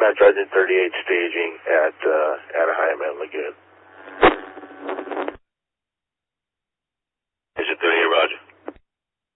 Metro, I did 38 staging at Anaheim and Lagoon.